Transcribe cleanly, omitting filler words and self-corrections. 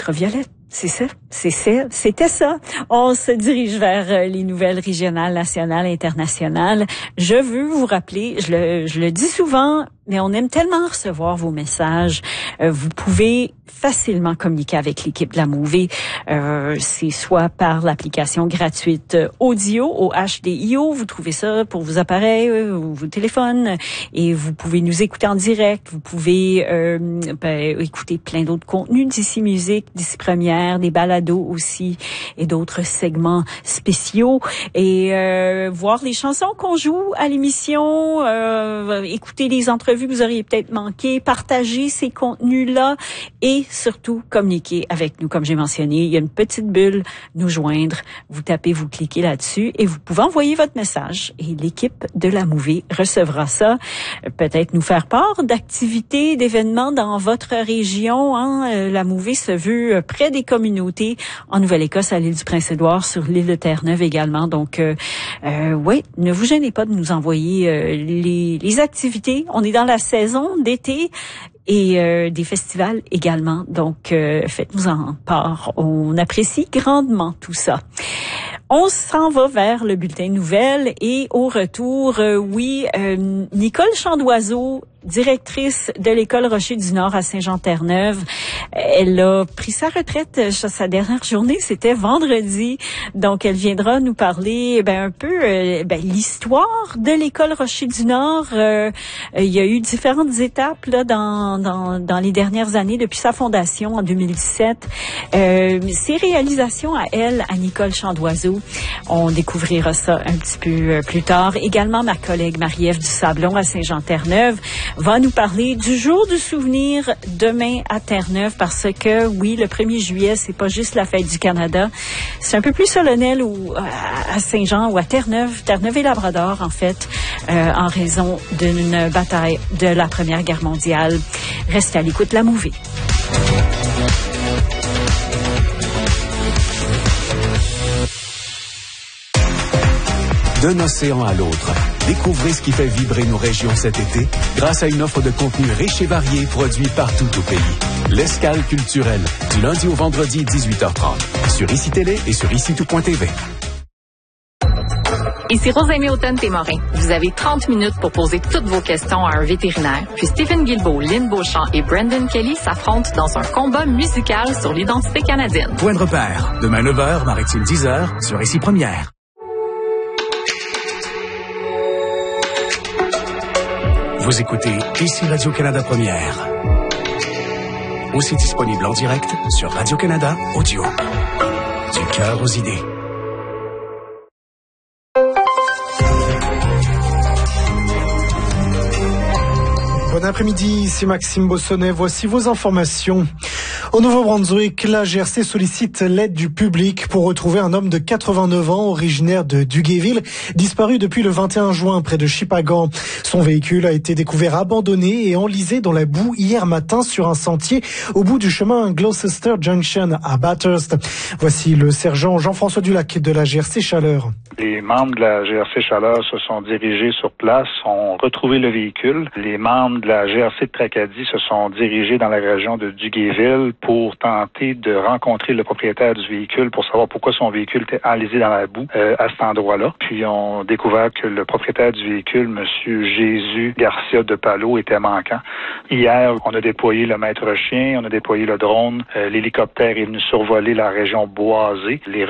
ultraviolette. C'était ça. On se dirige vers les nouvelles régionales, nationales, internationales. Je veux vous rappeler, je le dis souvent, mais on aime tellement recevoir vos messages. Vous pouvez facilement communiquer avec l'équipe de la Mouvée. C'est soit par l'application gratuite audio au HDIO. Vous trouvez ça pour vos appareils, vos téléphones, et vous pouvez nous écouter en direct. Vous pouvez écouter plein d'autres contenus d'ici musique, d'ici première, des balados aussi et d'autres segments spéciaux, et voir les chansons qu'on joue à l'émission, écouter les entrevues que vous auriez peut-être manquées, partager ces contenus-là et surtout communiquer avec nous. Comme j'ai mentionné, il y a une petite bulle, nous joindre, vous tapez, vous cliquez là-dessus et vous pouvez envoyer votre message et l'équipe de la Mouvée recevra ça. Peut-être nous faire part d'activités, d'événements dans votre région. La Mouvée se veut près des communautés en Nouvelle-Écosse, à l'île du Prince-Édouard, sur l'île de Terre-Neuve également. Donc, ne vous gênez pas de nous envoyer les activités. On est dans la saison d'été et des festivals également. Donc, faites-nous en part. On apprécie grandement tout ça. On s'en va vers le bulletin de nouvelles et au retour, Nicole Chandoiseau, directrice de l'école Rocher du Nord à Saint-Jean-Terre-Neuve. Elle a pris sa retraite, sa dernière journée, c'était vendredi. Donc, elle viendra nous parler un peu l'histoire de l'école Rocher du Nord. Il y a eu différentes étapes là dans les dernières années depuis sa fondation en 2017. Ses réalisations à elle, à Nicole Chandoiseau, on découvrira ça un petit peu plus tard. Également, ma collègue Marie-Ève Dusablon à Saint-Jean-Terre-Neuve va nous parler du jour du souvenir demain à Terre-Neuve, parce que oui, le 1er juillet, c'est pas juste la fête du Canada. C'est un peu plus solennel à Saint-Jean ou à Terre-Neuve et Labrador, en fait, en raison d'une bataille de la Première Guerre mondiale. Restez à l'écoute de la Mouvée. D'un océan à l'autre, découvrez ce qui fait vibrer nos régions cet été grâce à une offre de contenu riche et varié produit partout au pays. L'escale culturelle, du lundi au vendredi 18h30, sur ICI Télé et sur ICITout.tv. Ici Rosemée Automne-Témorin. Vous avez 30 minutes pour poser toutes vos questions à un vétérinaire. Puis Stephen Guilbeault, Lynn Beauchamp et Brendan Kelly s'affrontent dans un combat musical sur l'identité canadienne. Point de repère. Demain 9h, Maritime 10h, sur ICI Première. Vous écoutez ici Radio-Canada Première. Aussi disponible en direct sur Radio-Canada Audio. Du cœur aux idées. Bon après-midi, c'est Maxime Bossonnet. Voici vos informations. Au Nouveau-Brunswick, la GRC sollicite l'aide du public pour retrouver un homme de 89 ans, originaire de Duguayville, disparu depuis le 21 juin près de Shippagan. Son véhicule a été découvert abandonné et enlisé dans la boue hier matin sur un sentier au bout du chemin Gloucester Junction à Bathurst. Voici le sergent Jean-François Dulac de la GRC Chaleur. Les membres de la GRC Chaleur se sont dirigés sur place, ont retrouvé le véhicule. Les membres de la GRC de Tracadie se sont dirigés dans la région de Duguayville pour tenter de rencontrer le propriétaire du véhicule pour savoir pourquoi son véhicule était enlisé dans la boue à cet endroit-là. Puis on a découvert que le propriétaire du véhicule, Monsieur Jésus Garcia de Palo, était manquant. Hier, on a déployé le maître chien, on a déployé le drone, l'hélicoptère est venu survoler la région boisée. Les